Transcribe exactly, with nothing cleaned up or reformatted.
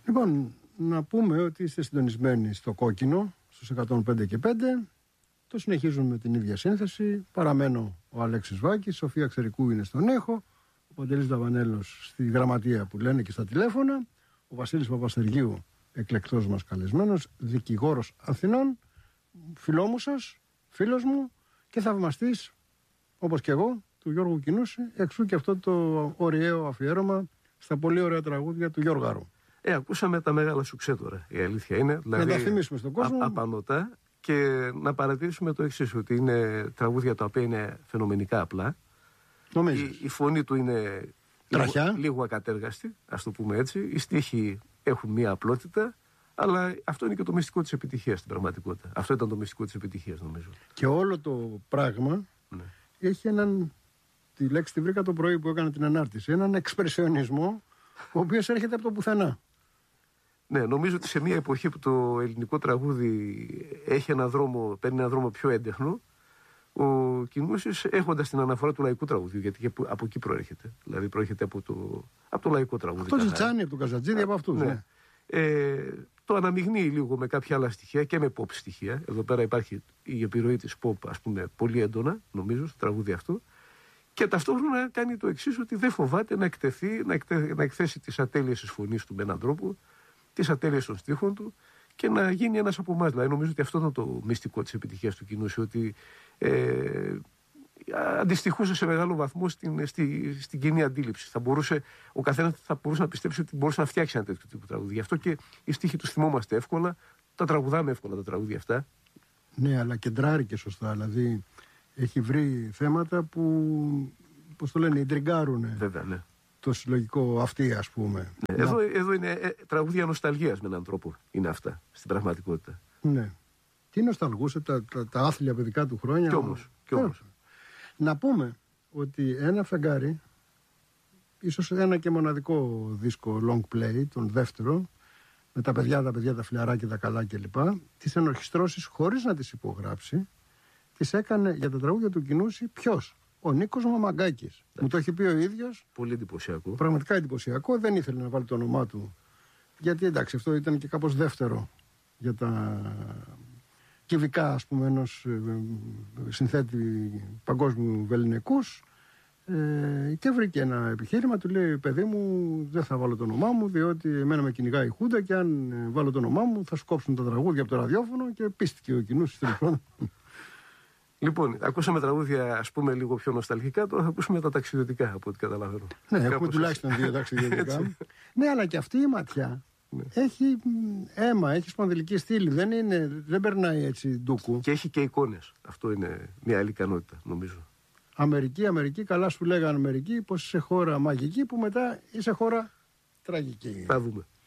Λοιπόν, να πούμε ότι είστε συντονισμένοι στο Κόκκινο, στους εκατόν πέντε και πέντε. Το συνεχίζουν με την ίδια σύνθεση. Παραμένω ο Αλέξης Βάκης, η Σοφία Ξερικού είναι στον ήχο, ο Παντελής Δαβανέλος στη γραμματεία που λένε και στα τηλέφωνα, ο Βασίλης Παπαστεργίου, εκλεκτός μας καλεσμένος, δικηγόρος Αθηνών, φιλόμουσος, φίλος μου και θαυμαστής, όπως και εγώ, του Γιώργου Κινούση, εξού και αυτό το ωραίο αφιέρωμα στα πολύ ωραία τραγούδια του Γιώργαρου. Ε, ακούσαμε τα μεγάλα σουξέ τώρα, η αλήθεια είναι. Δηλαδή, να τα θυμίσουμε στον κόσμο. Α, απανωτά και να παρατηρήσουμε το εξής, ότι είναι τραγούδια τα οποία είναι φαινομενικά απλά. Η, η φωνή του είναι λίγο, λίγο ακατέργαστη, ας το πούμε έτσι. Οι στίχοι έχουν μία απλότητα, αλλά αυτό είναι και το μυστικό της επιτυχίας στην πραγματικότητα. Αυτό ήταν το μυστικό της επιτυχίας, νομίζω. Και όλο το πράγμα ναι. έχει έναν. Τη λέξη τη βρήκα το πρωί που έκανα την ανάρτηση. Έναν εξπρεσιονισμό, ο οποίος έρχεται από το πουθενά. Ναι, νομίζω ότι σε μια εποχή που το ελληνικό τραγούδι έχει ένα δρόμο, παίρνει ένα δρόμο πιο έντεχνο, ο Κινούσης, έχοντας την αναφορά του λαϊκού τραγουδιού, γιατί και από εκεί προέρχεται. Δηλαδή προέρχεται από το, από το λαϊκό τραγούδι. Από το Ζιτσάνι, από τον Καζατζίδη, από αυτούς. Ναι. Ναι. Ε, το αναμειγνύει λίγο με κάποια άλλα στοιχεία και με pop στοιχεία. Εδώ πέρα υπάρχει η επιρροή της pop, ας πούμε, πολύ έντονα, νομίζω, στο τραγούδι αυτό. Και ταυτόχρονα κάνει το εξής, ότι δεν φοβάται να εκτεθεί, να, εκτε, να εκθέσει τις ατέλειες της φωνής του με έναν τρόπο, τις ατέλειες των στίχων του και να γίνει ένας από εμάς. Δηλαδή, νομίζω ότι αυτό ήταν το μυστικό της επιτυχίας του Κινούση, ότι ε, αντιστοιχούσε σε μεγάλο βαθμό στην, στη, στην κοινή αντίληψη. Θα μπορούσε, ο καθένας θα μπορούσε να πιστέψει ότι μπορούσε να φτιάξει ένα τέτοιο τύπο τραγούδι. Γι' αυτό και οι στίχοι του θυμόμαστε εύκολα, τα τραγουδάμε εύκολα τα τραγούδια αυτά. Ναι, αλλά κεντράρει και σωστά. Δηλαδή, έχει βρει θέματα που, πώς το λένε, ιντριγκάρουνε. Βέβαια, ναι. Το συλλογικό αυτή, ας πούμε. Ναι, να... εδώ, εδώ είναι ε, τραγούδια νοσταλγίας με έναν τρόπο. Είναι αυτά στην πραγματικότητα. Ναι. Τι νοσταλγούσε τα, τα, τα άθλια παιδικά του χρόνια. Κι όμως. Κι όμως. Να πούμε ότι ένα φεγγάρι, ίσως ένα και μοναδικό δίσκο long play, τον δεύτερο, με τα παιδιά, τα παιδιά, τα φιλαράκια, τα καλά κλπ. Τις ενορχιστρώσεις χωρίς να τις υπογράψει, τις έκανε για τα τραγούδια του Κινούση ποιος? Ο Νίκος Μαμαγκάκης. Εντάξει. Μου το έχει πει ο ίδιος. Πολύ εντυπωσιακό. Πραγματικά εντυπωσιακό. Δεν ήθελε να βάλει το όνομά του. Γιατί εντάξει, αυτό ήταν και κάπως δεύτερο για τα κυβικά, ας πούμε, ενός συνθέτη παγκόσμιου βεληνικούς. Ε, και βρήκε ένα επιχείρημα, του λέει: παιδί μου, δεν θα βάλω το όνομά μου, διότι εμένα με κυνηγάει η Χούντα και αν βάλω το όνομά μου θα σκόψουν τα τραγούδια από το ραδιόφωνο. Και πίστηκε ο Κινούσης τέλος πάντων. Λοιπόν, ακούσαμε τραγούδια, ας πούμε, λίγο πιο νοσταλγικά, τώρα θα ακούσουμε τα ταξιδιωτικά, από ό,τι καταλαβαίνω. Ναι, έχουμε κάπως τουλάχιστον δύο ταξιδιωτικά. Ναι, αλλά και αυτή η ματιά ναι. έχει αίμα, έχει σπονδυλική στήλη, δεν, είναι, δεν περνάει έτσι ντούκου. Και έχει και εικόνες. Αυτό είναι μια άλλη ικανότητα, νομίζω. Αμερική, Αμερική, καλά σου λέγανε Αμερική, πως είσαι χώρα μαγική, που μετά είσαι χώρα τραγική. Θα δούμε.